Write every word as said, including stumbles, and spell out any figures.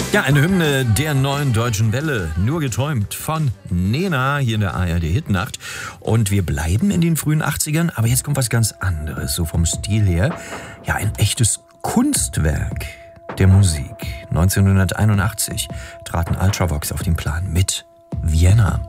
Ja, eine Hymne der neuen Deutschen Welle, nur geträumt von Nena hier in der A R D-Hitnacht. Und wir bleiben in den frühen achtzigern, aber jetzt kommt was ganz anderes, so vom Stil her. Ja, ein echtes Kunstwerk der Musik. neunzehnhunderteinundachtzig traten Ultravox auf den Plan mit Vienna.